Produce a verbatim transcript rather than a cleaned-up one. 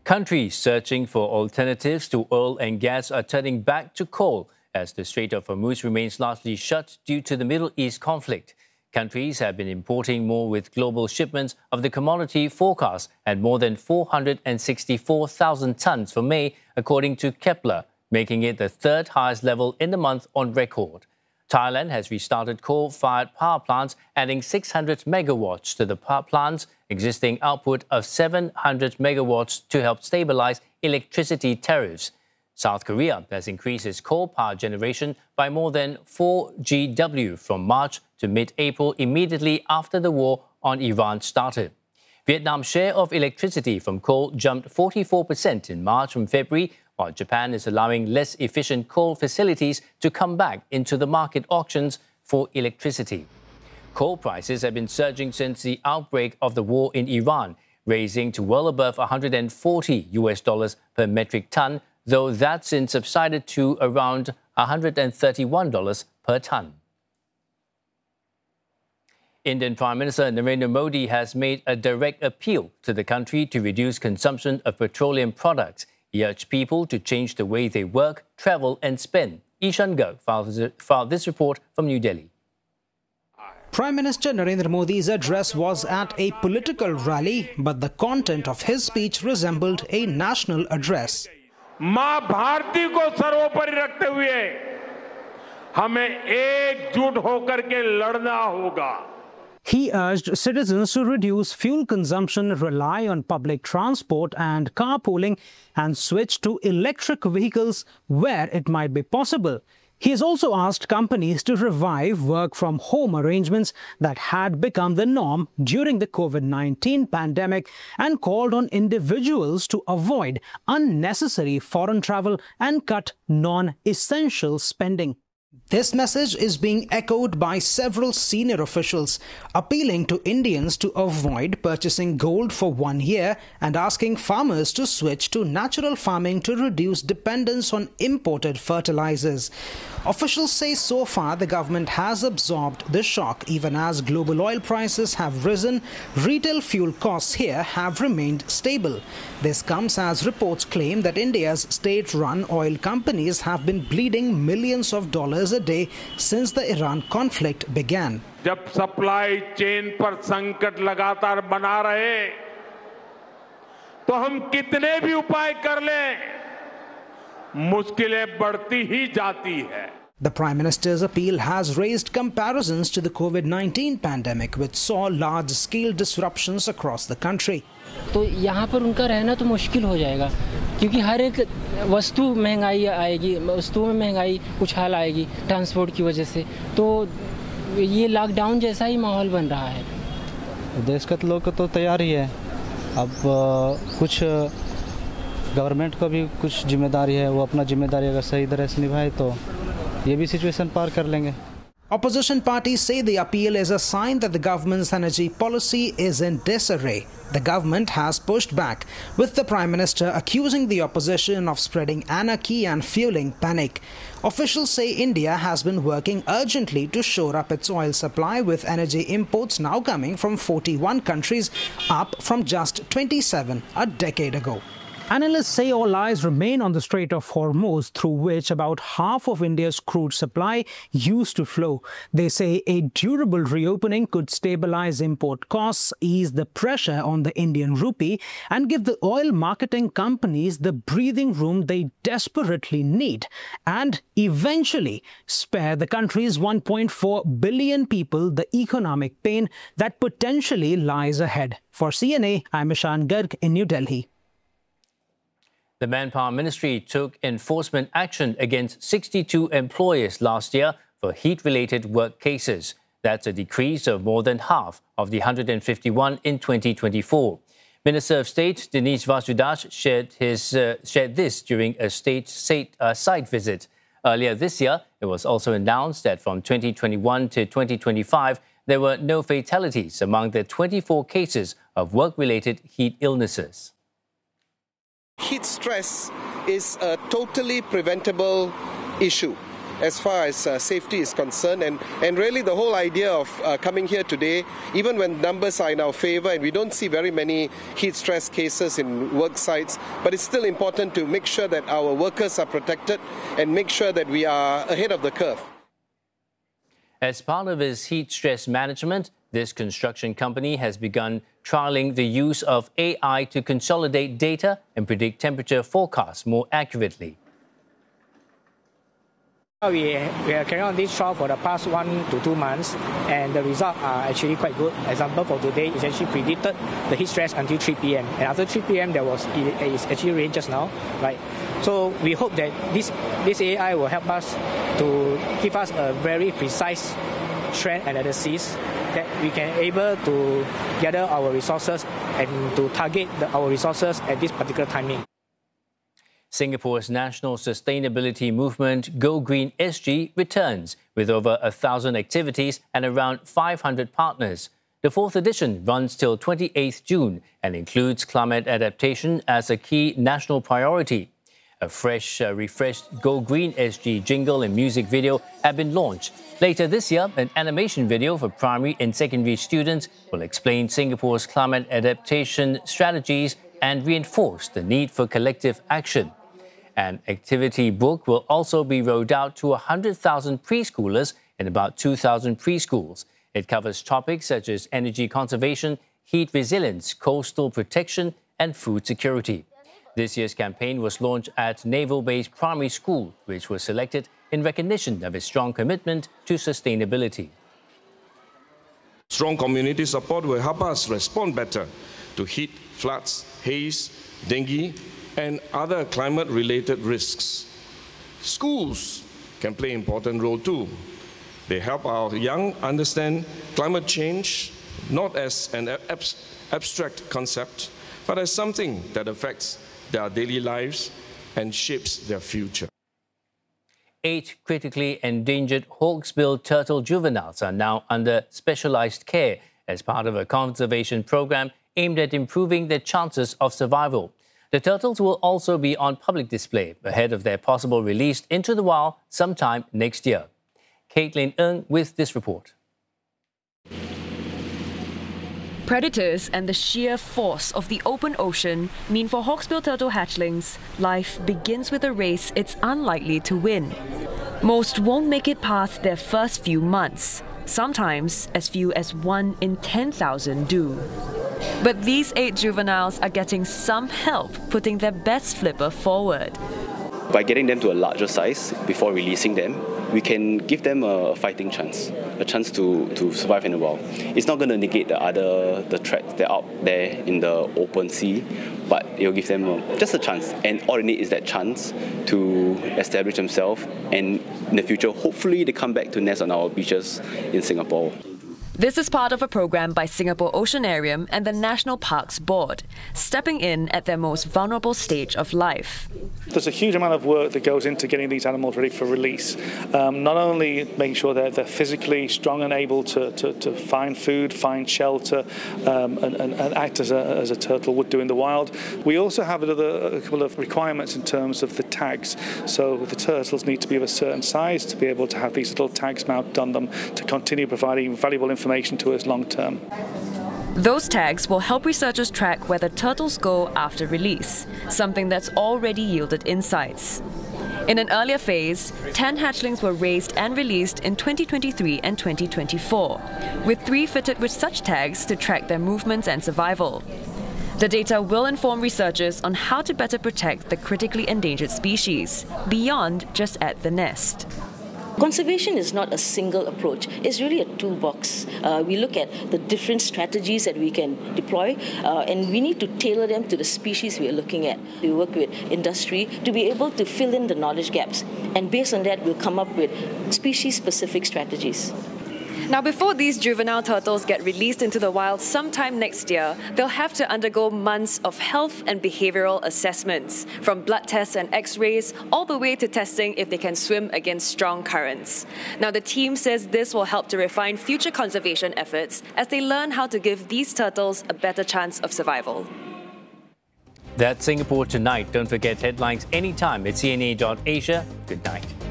Countries searching for alternatives to oil and gas are turning back to coal as the Strait of Hormuz remains largely shut due to the Middle East conflict. Countries have been importing more with global shipments of the commodity forecast at more than four hundred sixty-four thousand tons for May, according to Kepler, making it the third highest level in the month on record. Thailand has restarted coal-fired power plants, adding six hundred megawatts to the power plant's existing output of seven hundred megawatts to help stabilize electricity tariffs. South Korea has increased its coal power generation by more than four gigawatts from March to mid-April, immediately after the war on Iran started. Vietnam's share of electricity from coal jumped forty-four percent in March from February, while Japan is allowing less efficient coal facilities to come back into the market auctions for electricity. Coal prices have been surging since the outbreak of the war in Iran, raising to well above one hundred forty US dollars per metric ton, though that's since subsided to around one hundred thirty-one dollars per ton. Indian Prime Minister Narendra Modi has made a direct appeal to the country to reduce consumption of petroleum products. He urged people to change the way they work, travel and spend. Ishan Garg filed this report from New Delhi. Prime Minister Narendra Modi's address was at a political rally, but the content of his speech resembled a national address. मां भारती को सर्वोपरि रखते हुए हमें एकजुट होकर के लड़ना होगा. He urged citizens to reduce fuel consumption, rely on public transport and carpooling, and switch to electric vehicles where it might be possible. He has also asked companies to revive work-from-home arrangements that had become the norm during the COVID nineteen pandemic and called on individuals to avoid unnecessary foreign travel and cut non-essential spending. This message is being echoed by several senior officials, appealing to Indians to avoid purchasing gold for one year and asking farmers to switch to natural farming to reduce dependence on imported fertilizers. Officials say so far the government has absorbed the shock. Even as global oil prices have risen, retail fuel costs here have remained stable. This comes as reports claim that India's state-run oil companies have been bleeding millions of dollars a day since the Iran conflict began. जब supply chain पर संकट लगातार बना रहे तो हम कितने भी उपाय कर लें मुश्किलें बढ़ती ही जाती है. The Prime Minister's appeal has raised comparisons to the COVID nineteen pandemic, which saw large-scale disruptions across the country. तो यहाँ पर उनका रहना तो मुश्किल हो जाएगा क्योंकि हर एक वस्तु महंगाई आएगी, वस्तुओं में महंगाई उछाल आएगी ट्रांसपोर्ट की वजह से, तो ये लॉकडाउन जैसा ही माहौल बन रहा है. देश के लोग तो तैयार ही है. अब कुछ गवर्नमेंट को भी कुछ जिम्मेदारी है, वो अपना जिम्मेदारी अगर सही तरह से निभाए तो ये भी सिचुएशन पार कर लेंगे. Opposition parties say the appeal is a sign that the government's energy policy is in disarray. The government has pushed back, with the Prime Minister accusing the opposition of spreading anarchy and fueling panic. Officials say India has been working urgently to shore up its oil supply, with energy imports now coming from forty-one countries, up from just twenty-seven a decade ago. Analysts say all eyes remain on the Strait of Hormuz, through which about half of India's crude supply used to flow. They say a durable reopening could stabilize import costs, ease the pressure on the Indian rupee, and give the oil marketing companies the breathing room they desperately need, and eventually spare the country's one point four billion people the economic pain that potentially lies ahead. For C N A, I'm Ishan Garg in New Delhi. The Manpower Ministry took enforcement action against sixty-two employers last year for heat-related work cases. That's a decrease of more than half of the one hundred fifty-one in twenty twenty-four. Minister of State Dinesh Vasudas shared, his, uh, shared this during a state, state uh, site visit. Earlier this year, it was also announced that from twenty twenty-one to twenty twenty-five, there were no fatalities among the twenty-four cases of work-related heat illnesses. Heat stress is a totally preventable issue. as far as uh, safety is concerned. And, and really the whole idea of uh, coming here today, even when numbers are in our favor and we don't see very many heat stress cases in work sites, but it's still important to make sure that our workers are protected and make sure that we are ahead of the curve. As part of its heat stress management, this construction company has begun trialling the use of A I to consolidate data and predict temperature forecasts more accurately. We, we are carrying on this trial for the past one to two months, and the results are actually quite good. Example for today is actually predicted the heat stress until three p m and after three p m there was it is actually rain just now, right? So we hope that this this A I will help us to give us a very precise trend analysis that we can able to gather our resources and to target the, our resources at this particular timing. Singapore's national sustainability movement, Go Green S G, returns with over a thousand activities and around five hundred partners. The fourth edition runs till twenty-eighth June and includes climate adaptation as a key national priority. A fresh, uh, refreshed Go Green S G jingle and music video have been launched. Later this year, an animation video for primary and secondary students will explain Singapore's climate adaptation strategies and reinforce the need for collective action. An activity book will also be rolled out to one hundred thousand preschoolers in about two thousand preschools. It covers topics such as energy conservation, heat resilience, coastal protection, and food security. This year's campaign was launched at Naval Base Primary School, which was selected in recognition of its strong commitment to sustainability. Strong community support will help us respond better to heat, floods, haze, dengue, and other climate-related risks. Schools can play an important role too. They help our young understand climate change not as an ab abstract concept, but as something that affects their daily lives and shapes their future. Eight critically endangered hawksbill turtle juveniles are now under specialized care as part of a conservation program aimed at improving their chances of survival. The turtles will also be on public display ahead of their possible release into the wild sometime next year. Caitlin Ng with this report. Predators and the sheer force of the open ocean mean for hawksbill turtle hatchlings, life begins with a race it's unlikely to win. Most won't make it past their first few months. Sometimes as few as one in ten thousand do. But these eight juveniles are getting some help putting their best flipper forward. By getting them to a larger size before releasing them, we can give them a fighting chance, a chance to, to survive in the wild. It's not going to negate the other the threats that are out there in the open sea, but it will give them a, just a chance. And all they need is that chance to establish themselves, and in the future, hopefully they come back to nest on our beaches in Singapore. This is part of a program by Singapore Oceanarium and the National Parks Board, stepping in at their most vulnerable stage of life. There's a huge amount of work that goes into getting these animals ready for release. Um, not only making sure that they're physically strong and able to, to, to find food, find shelter, um, and, and, and act as a, as a turtle would do in the wild. We also have another, a couple of requirements in terms of the tags. So the turtles need to be of a certain size to be able to have these little tags mounted on them to continue providing valuable information information to us long term. Those tags will help researchers track where the turtles go after release, something that's already yielded insights. In an earlier phase, ten hatchlings were raised and released in twenty twenty-three and twenty twenty-four, with three fitted with such tags to track their movements and survival. The data will inform researchers on how to better protect the critically endangered species, beyond just at the nest. Conservation is not a single approach. It's really a toolbox. Uh, we look at the different strategies that we can deploy, uh, and we need to tailor them to the species we are looking at. We work with industry to be able to fill in the knowledge gaps, and based on that, we'll come up with species-specific strategies. Now, before these juvenile turtles get released into the wild sometime next year, they'll have to undergo months of health and behavioral assessments, from blood tests and x-rays, all the way to testing if they can swim against strong currents. Now, the team says this will help to refine future conservation efforts as they learn how to give these turtles a better chance of survival. That's Singapore Tonight. Don't forget headlines anytime at C N A dot Asia. Good night.